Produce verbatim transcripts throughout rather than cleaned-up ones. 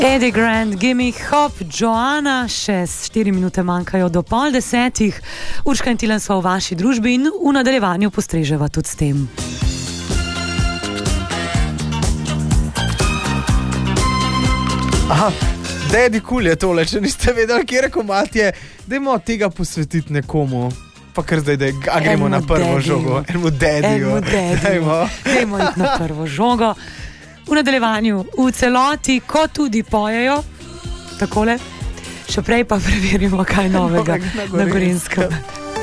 Eddie Grant, Gimme Hop, Joanna, še štiri minute manjkajo do pol desetih. Urška in Tilen so v vaši družbi in v nadaljevanju postreževa tudi s tem. Aha, Daddy Cool je tole, če niste vedeli, kjer komad je, dajmo tega posvetiti nekomu. Pa kar zdaj, da gremo na prvo daddy. žogo. Enmu Daddyju. Enmu Daddyju. Dajmo iti na prvo žogo. V nadaljevanju v celoti, ko tudi pojejo, takole, še prej pa preverimo, kaj novega na, na Gorenjskem.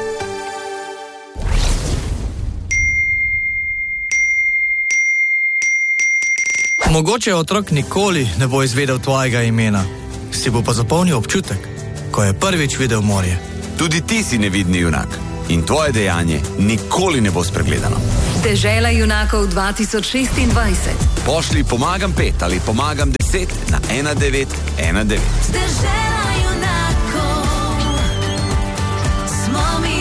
Mogoče otrok nikoli ne bo izvedel tvojega imena, si bo pa zapomnil občutek, ko je prvič videl morje. Tudi ti si nevidni junak in tvoje dejanje nikoli ne bo spregledano. Dežela junakov dva tisoč šestindvajset. Pošli pomagam pet ali pomagam deset na ena devet ena devet. Dežela junakov smo mi.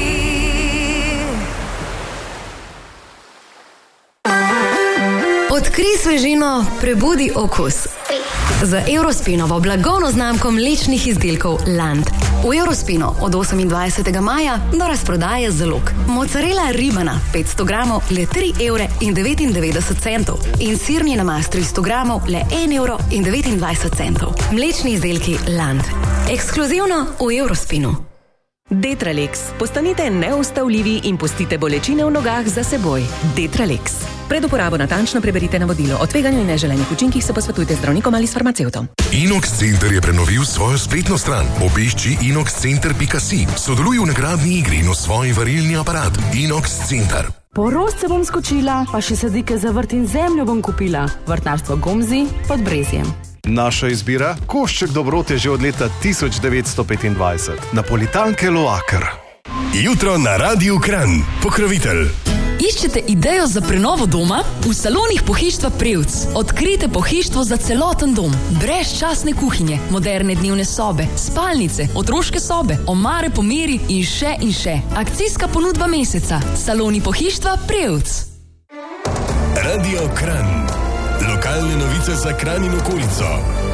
Odkrij svežino, prebudi okus. Z Eurospinovo blagovno znamko mlečnih izdelkov Land. V Eurospinu od osemindvajsetega maja do razprodaje zalog. Mozzarella ribana petsto gramov le tri evre in devetindevetdeset centov in sirni namaz tristo gramov le en evro in devetindvajset centov. Mlečni izdelki Land. Ekskluzivno v Eurospinu. Detralex. Postanite neustavljivi in pustite bolečine v nogah za seboj. Detralex. Pred uporabo natančno preberite navodilo. O tveganju in neželenih učinkih se posvetujte z zdravnikom ali s farmacevtom. Inox Center je prenovil svojo spletno stran. Obišči inox center pika si. Sodeluj v nagradni igri in osvoji varilni aparat. Inox Center. Po rožce bom skočila, pa še sadike za vrt in zemljo bom kupila. Vrtnarstvo Gomzi pod Brezjem. Naša izbira? Košček dobrot je že od leta tisoč devetsto petindvajset. Napolitanke Loaker. Jutro na Radiu Kranj. Pokrovitelj. Iščete idejo za prenovo doma? V salonih Pohištva Prevc. Odkrijte pohištvo za celoten dom. Brezčasne kuhinje, moderne dnevne sobe, spalnice, otroške sobe, omare po meri in še in še. Akcijska ponudba meseca. Saloni Pohištva Prevc. Radio Kranj. Lokalne novice za Kranj in okolico.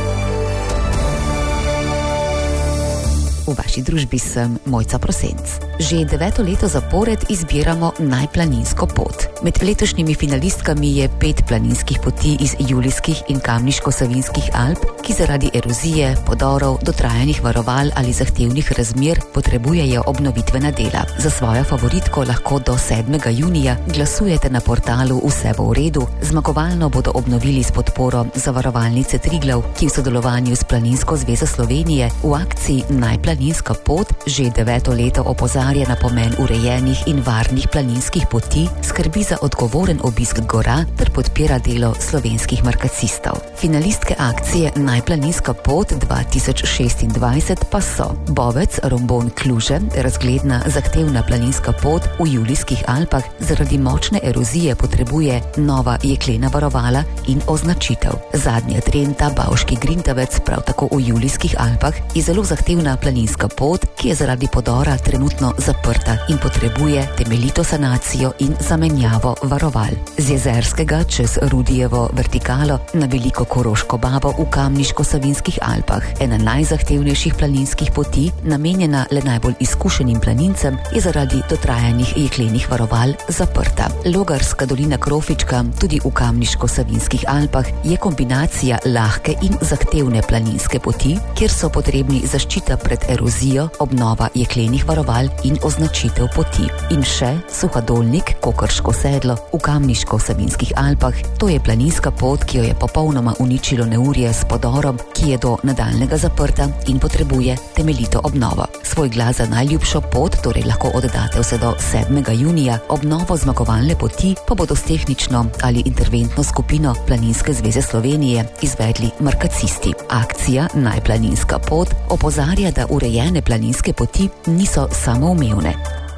V vaši družbi sem Mojca Prosenc. Že deveto leto zapored izbiramo najplaninsko pot. Med letošnjimi finalistkami je pet planinskih poti iz Julijskih in Kamniško-Savinjskih Alp, ki zaradi erozije, podorov, dotrajanih varoval ali zahtevnih razmer potrebujejo obnovitvena dela. Za svojo favoritko lahko do sedmega junija glasujete na portalu Vse bo v redu. Zmagovalno bodo obnovili s podporo Zavarovalnice Triglav, ki v sodelovanju s Planinsko zvezo Slovenije v akciji Najplaninska pot že deveto leto opozarja na pomen urejenih in varnih planinskih poti, skrbi za odgovoren obisk gora ter podpira delo slovenskih markacistov. Finalistke akcije Najplaninska pot dva tisoč šestindvajset pa so Bovec, Rombon, Kluže, razgledna zahtevna planinska pot v Julijskih Alpah zaradi močne erozije potrebuje nova jeklena varovala in označitev. Zadnja Trenta, Bavški Grintavec, prav tako v Julijskih Alpah, je zelo zahtevna planinska pot, ki je zaradi podora trenutno zaprta in potrebuje temeljito sanacijo in zamenjavo varoval. Z Jezerskega čez Rudijevo vertikalo na Veliko Koroško babo v Kamniško-Savinjskih Alpah, ena najzahtevnejših planinskih poti, namenjena le najbolj izkušenim planincem, je zaradi dotrajanih jeklenih varoval zaprta. Logarska dolina Krofička, tudi v Kamniško-Savinjskih Alpah, je kombinacija lahke in zahtevne planinske poti, kjer so potrebni zaščita pred erozijo, obnova jeklenih varoval in označitev poti. In še Suhadolnik, Kokrško sedlo v Kamniško-Savinjskih Alpah. To je planinska pot, ki jo je popolnoma uničilo neurje s podorom, ki je do nadaljnega zaprta in potrebuje temeljito obnovo. Svoj glas za najljubšo pot torej lahko oddate vse do sedmega junija. Obnovo zmagovalne poti pa bodo s tehnično ali interventno skupino Planinske zveze Slovenije izvedli markacisti. Akcija Najplaninska pot opozarja, da urejene planinske poti niso samoumevne.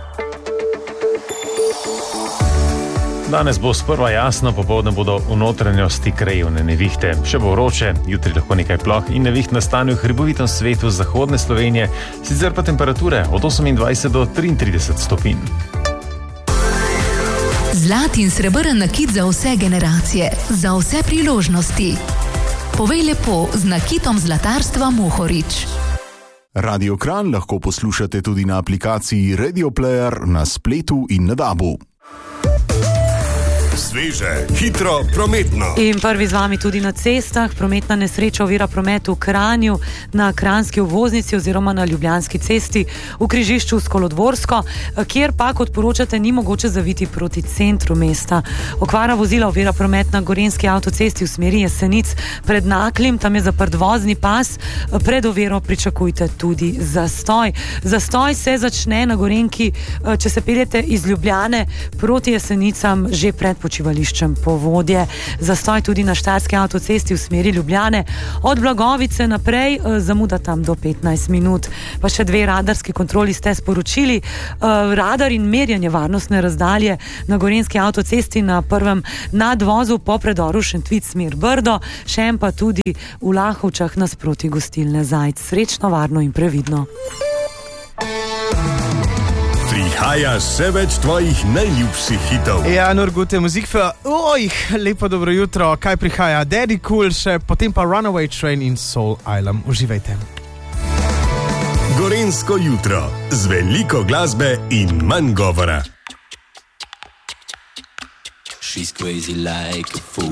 Danes bo sprva jasno, popoldne bodo v notranjosti krajevne nevihte. Še bo vroče, jutri lahko nekaj ploh in neviht nastane v hribovitem svetu zahodne Slovenije, sicer pa temperature od osemindvajset do triintrideset stopinj. Zlat in srebrn nakit za vse generacije, za vse priložnosti. Povej lepo z nakitom zlatarstva Mohorič. Radio Kranj lahko poslušate tudi na aplikaciji Radio Player na spletu in na dabu. Sveže, hitro, prometno. In prvi z vami tudi na cestah. Prometna nesreča ovira promet v Kranju na Kranjski obvoznici oziroma na Ljubljanski cesti v križišču s Kolodvorsko, kjer pa, kot poročate, ni mogoče zaviti proti centru mesta. Okvara vozila ovira promet na Gorenjski avtocesti v smeri Jesenic pred Naklim, tam je zaprt vozni pas, pred oviro pričakujte tudi zastoj. Zastoj se začne na Gorenjki, če se peljete iz Ljubljane proti Jesenicam, že pred počivališčem Povodje. Zastoj tudi na Štajerski avtocesti v smeri Ljubljane. Od Blagovice naprej zamuda tam do petnajst minut. Pa še dve radarski kontroli ste sporočili. Radar in merjanje varnostne razdalje na Gorenjski avtocesti na prvem nadvozu po predoru Šentvid smer Brdo, še en pa tudi v Lahovčah nasproti gostilne Zajc. Srečno, varno in previdno. Prihaja še več tvojih najljubših hitov. Ja, nur gute Musik für euch. Lepo dobro jutro. Kaj prihaja? Daddy Cool še, potem pa Runaway Train in Soul Island. Uživajte. Gorenjsko jutro z veliko glasbe in manj govora. She's crazy like a fool.